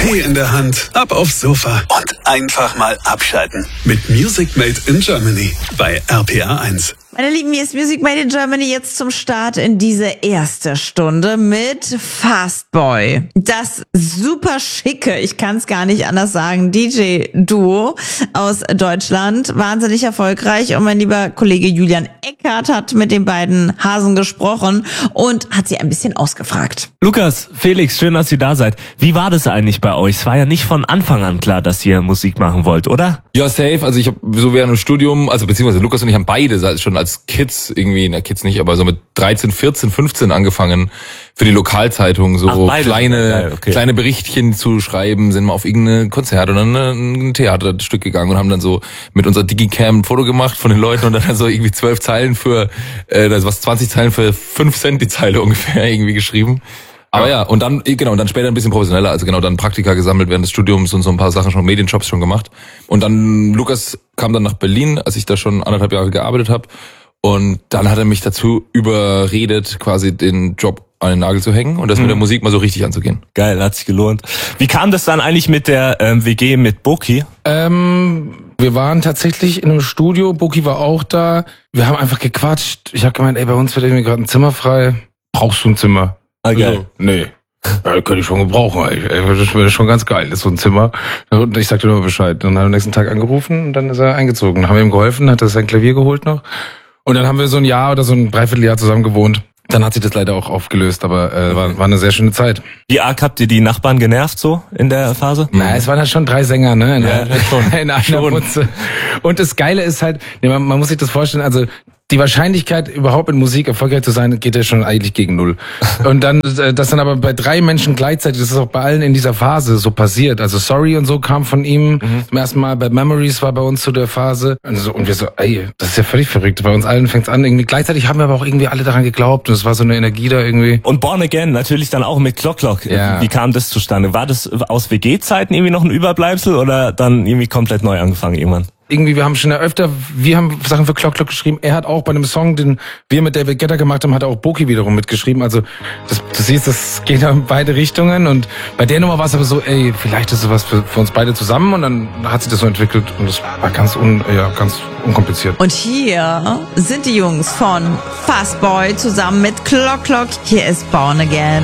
Tee in der Hand, ab aufs Sofa und einfach mal abschalten. Mit Music Made in Germany bei RPA 1. Meine Lieben, hier ist Music Made in Germany jetzt zum Start in diese erste Stunde mit Fastboy. Das super schicke, ich kann es gar nicht anders sagen, DJ-Duo aus Deutschland. Wahnsinnig erfolgreich und mein lieber Kollege Julian Eckhardt hat mit den beiden Hasen gesprochen und hat sie ein bisschen ausgefragt. Lukas, Felix, schön, dass ihr da seid. Wie war das eigentlich bei euch? Es war ja nicht von Anfang an klar, dass ihr Musik machen wollt, oder? Ja, safe. Also ich habe so während dem Studium, also beziehungsweise Lukas und ich haben beide schon als Kids irgendwie, Kids nicht, aber so mit 13, 14, 15 angefangen für die Lokalzeitung so kleine Berichtchen zu schreiben, sind mal auf irgendein Konzert oder ein Theaterstück gegangen und haben dann so mit unserer Digicam ein Foto gemacht von den Leuten und dann so irgendwie 12 Zeilen für, 20 Zeilen für 5 Cent die Zeile ungefähr irgendwie geschrieben. Aber ja, und dann später ein bisschen professioneller, also dann Praktika gesammelt während des Studiums und so ein paar Sachen schon, Medienjobs schon gemacht. Und dann, Lukas kam dann nach Berlin, als ich da schon 1,5 Jahre gearbeitet habe. Und dann hat er mich dazu überredet, quasi den Job an den Nagel zu hängen und das mit der Musik mal so richtig anzugehen. Geil, hat sich gelohnt. Wie kam das dann eigentlich mit der WG mit Boki? Wir waren tatsächlich in einem Studio, Boki war auch da. Wir haben einfach gequatscht. Ich habe gemeint, bei uns wird irgendwie gerade ein Zimmer frei. Brauchst du ein Zimmer? Ah, geil. Nee. Ja, könnte ich schon gebrauchen. Das wäre schon ganz geil, das ist so ein Zimmer. Und ich sagte nur Bescheid. Dann hat er am nächsten Tag angerufen und dann ist er eingezogen. Dann haben wir ihm geholfen, hat er sein Klavier geholt noch. Und dann haben wir so ein Jahr oder so ein Dreivierteljahr zusammen gewohnt. Dann hat sich das leider auch aufgelöst, aber war eine sehr schöne Zeit. Wie arg habt ihr die Nachbarn genervt so in der Phase? Na, es waren halt schon 3 Sänger, ne? In einer Putze. Und das Geile ist halt, man muss sich das vorstellen, also die Wahrscheinlichkeit, überhaupt in Musik erfolgreich zu sein, geht ja schon eigentlich gegen 0. Und dann, das dann aber bei 3 Menschen gleichzeitig, das ist auch bei allen in dieser Phase so passiert. Also Sorry und so kam von ihm. Zum ersten Mal bei Memories war bei uns zu der Phase. Und wir so, das ist ja völlig verrückt. Bei uns allen fängt's an irgendwie. Gleichzeitig haben wir aber auch irgendwie alle daran geglaubt. Und es war so eine Energie da irgendwie. Und Born Again natürlich dann auch mit Clock Clock. Ja. Wie kam das zustande? War das aus WG-Zeiten irgendwie noch ein Überbleibsel oder dann irgendwie komplett neu angefangen irgendwann? Irgendwie, wir haben Sachen für Clock Clock geschrieben. Er hat auch bei einem Song, den wir mit David Guetta gemacht haben, hat er auch Boki wiederum mitgeschrieben. Also, du siehst, das geht in beide Richtungen. Und bei der Nummer war es aber so, vielleicht ist sowas für uns beide zusammen. Und dann hat sich das so entwickelt. Und das war ganz unkompliziert. Und hier sind die Jungs von Fastboy zusammen mit Clock Clock. Hier ist Born Again.